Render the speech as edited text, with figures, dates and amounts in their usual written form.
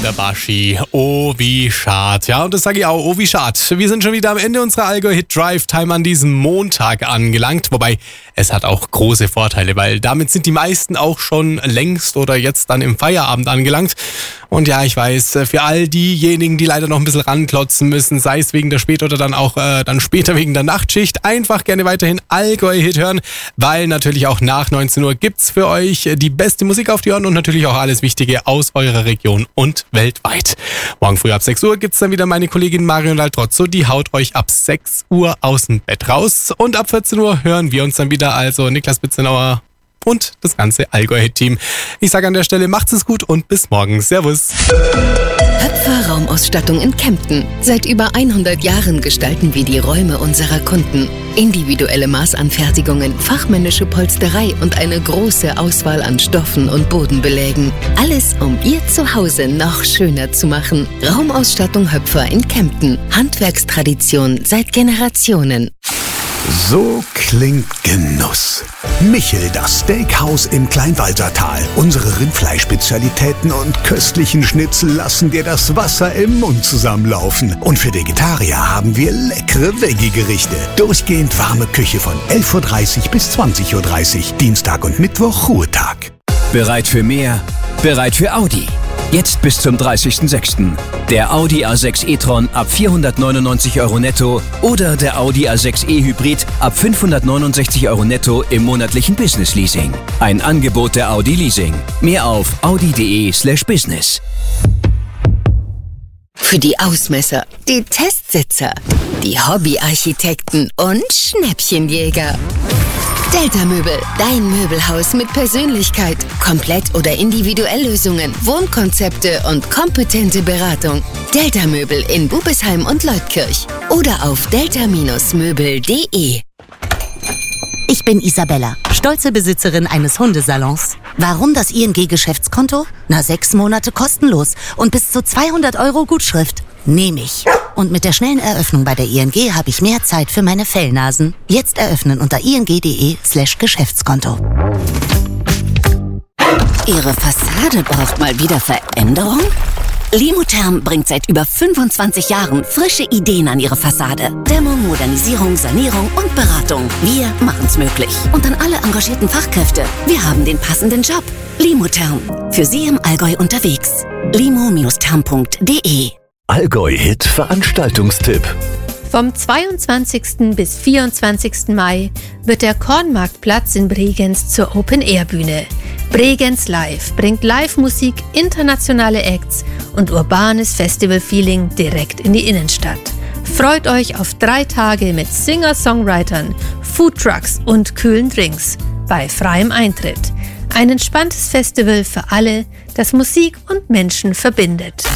der Baschi. Oh, wie schad. Ja, und das sage ich auch, oh, wie schad. Wir sind schon wieder am Ende unserer Allgäu Hit Drive Time an diesem Montag angelangt. Wobei, es hat auch große Vorteile, weil damit sind die meisten auch schon längst oder jetzt dann im Feierabend angelangt. Und ja, ich weiß, für all diejenigen, die leider noch ein bisschen ranklotzen müssen, sei es wegen der Spät- oder dann auch dann später wegen der Nachtschicht, einfach gerne weiterhin Allgäu Hit hören, weil natürlich auch nach 19 Uhr gibt's für euch die beste Musik auf die Ohren und natürlich auch alles Wichtige aus eurer Region und weltweit. Morgen früh ab 6 Uhr gibt's dann wieder meine Kollegin Marion Daltrozzo, die haut euch ab 6 Uhr aus dem Bett raus. Und ab 14 Uhr hören wir uns dann wieder, also Niklas Bitzenauer und das ganze Allgäu-Hit-Team. Ich sage an der Stelle, macht's es gut und bis morgen. Servus. Höpfer Raumausstattung in Kempten. Seit über 100 Jahren gestalten wir die Räume unserer Kunden. Individuelle Maßanfertigungen, fachmännische Polsterei und eine große Auswahl an Stoffen und Bodenbelägen. Alles, um Ihr Zuhause noch schöner zu machen. Raumausstattung Höpfer in Kempten. Handwerkstradition seit Generationen. So klingt Genuss. Michel, das Steakhouse im Kleinwalsertal. Unsere Rindfleischspezialitäten und köstlichen Schnitzel lassen dir das Wasser im Mund zusammenlaufen. Und für Vegetarier haben wir leckere Veggie-Gerichte. Durchgehend warme Küche von 11.30 Uhr bis 20.30 Uhr. Dienstag und Mittwoch Ruhetag. Bereit für mehr? Bereit für Audi. Jetzt bis zum 30.06. Der Audi A6 e-tron ab 499 € netto oder der Audi A6 e-Hybrid ab 569 € netto im monatlichen Business-Leasing. Ein Angebot der Audi Leasing. Mehr auf audi.de/business. Für die Ausmesser, die Testsitzer, die Hobbyarchitekten und Schnäppchenjäger. Delta Möbel, dein Möbelhaus mit Persönlichkeit, komplett oder individuell Lösungen, Wohnkonzepte und kompetente Beratung. Delta Möbel in Bubesheim und Leutkirch oder auf delta-möbel.de. Ich bin Isabella, stolze Besitzerin eines Hundesalons. Warum das ING-Geschäftskonto? 6 Monate kostenlos und bis zu 200 € Gutschrift. Nehme ich. Und mit der schnellen Eröffnung bei der ING habe ich mehr Zeit für meine Fellnasen. Jetzt eröffnen unter ing.de/Geschäftskonto. Ihre Fassade braucht mal wieder Veränderung? Limotherm bringt seit über 25 Jahren frische Ideen an Ihre Fassade. Dämmung, Modernisierung, Sanierung und Beratung. Wir machen's möglich. Und an alle engagierten Fachkräfte, wir haben den passenden Job. Limotherm. Für Sie im Allgäu unterwegs. limo-therm.de. Allgäu-Hit Veranstaltungstipp. Vom 22. bis 24. Mai wird der Kornmarktplatz in Bregenz zur Open-Air-Bühne. Bregenz Live bringt Live-Musik, internationale Acts und urbanes Festival-Feeling direkt in die Innenstadt. Freut euch auf 3 Tage mit Singer-Songwritern, Foodtrucks und kühlen Drinks bei freiem Eintritt. Ein entspanntes Festival für alle, das Musik und Menschen verbindet.